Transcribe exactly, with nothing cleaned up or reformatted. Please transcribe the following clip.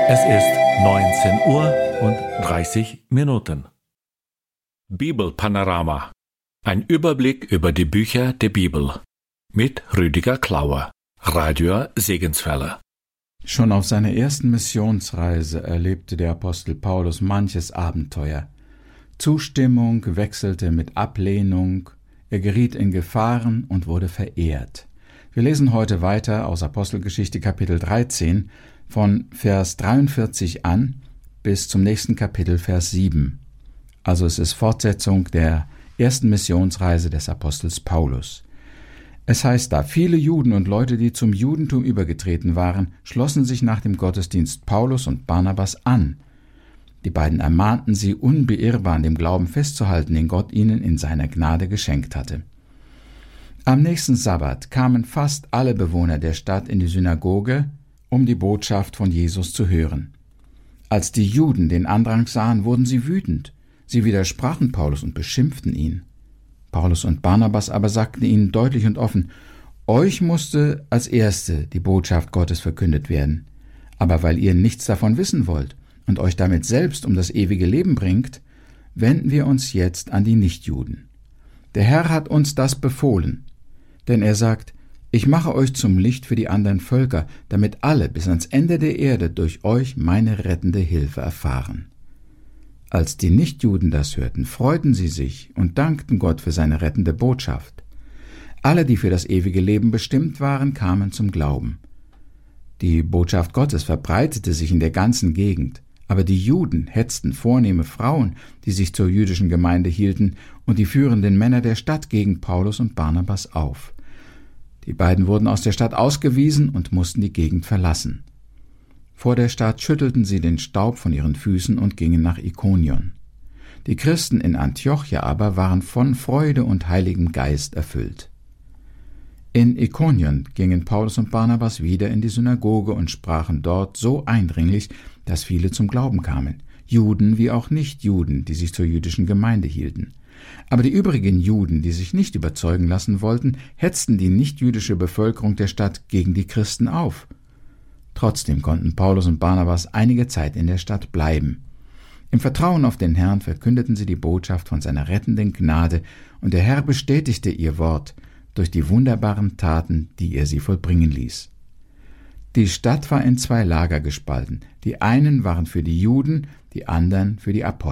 Es ist neunzehn Uhr und dreißig Minuten. Bibelpanorama. Ein Überblick über die Bücher der Bibel. Mit Rüdiger Klauer, Radio Segenswelle. Schon auf seiner ersten Missionsreise erlebte der Apostel Paulus manches Abenteuer. Zustimmung wechselte mit Ablehnung, er geriet in Gefahren und wurde verehrt. Wir lesen heute weiter aus Apostelgeschichte Kapitel dreizehn, von Vers dreiundvierzig an bis zum nächsten Kapitel, Vers sieben. Also es ist Fortsetzung der ersten Missionsreise des Apostels Paulus. Es heißt da, viele Juden und Leute, die zum Judentum übergetreten waren, schlossen sich nach dem Gottesdienst Paulus und Barnabas an. Die beiden ermahnten sie, unbeirrbar an dem Glauben festzuhalten, den Gott ihnen in seiner Gnade geschenkt hatte. Am nächsten Sabbat kamen fast alle Bewohner der Stadt in die Synagoge, um die Botschaft von Jesus zu hören. Als die Juden den Andrang sahen, wurden sie wütend. Sie widersprachen Paulus und beschimpften ihn. Paulus und Barnabas aber sagten ihnen deutlich und offen: Euch musste als Erste die Botschaft Gottes verkündet werden. Aber weil ihr nichts davon wissen wollt und euch damit selbst um das ewige Leben bringt, wenden wir uns jetzt an die Nichtjuden. Der Herr hat uns das befohlen, denn er sagt: Ich mache euch zum Licht für die anderen Völker, damit alle bis ans Ende der Erde durch euch meine rettende Hilfe erfahren. Als die Nichtjuden das hörten, freuten sie sich und dankten Gott für seine rettende Botschaft. Alle, die für das ewige Leben bestimmt waren, kamen zum Glauben. Die Botschaft Gottes verbreitete sich in der ganzen Gegend, aber die Juden hetzten vornehme Frauen, die sich zur jüdischen Gemeinde hielten, und die führenden Männer der Stadt gegen Paulus und Barnabas auf. Die beiden wurden aus der Stadt ausgewiesen und mussten die Gegend verlassen. Vor der Stadt schüttelten sie den Staub von ihren Füßen und gingen nach Ikonion. Die Christen in Antiochia aber waren von Freude und Heiligem Geist erfüllt. In Ikonion gingen Paulus und Barnabas wieder in die Synagoge und sprachen dort so eindringlich, dass viele zum Glauben kamen, Juden wie auch Nichtjuden, die sich zur jüdischen Gemeinde hielten. Aber die übrigen Juden, die sich nicht überzeugen lassen wollten, hetzten die nichtjüdische Bevölkerung der Stadt gegen die Christen auf. Trotzdem konnten Paulus und Barnabas einige Zeit in der Stadt bleiben. Im Vertrauen auf den Herrn verkündeten sie die Botschaft von seiner rettenden Gnade, und der Herr bestätigte ihr Wort durch die wunderbaren Taten, die er sie vollbringen ließ. Die Stadt war in zwei Lager gespalten. Die einen waren für die Juden, die anderen für die Apostel.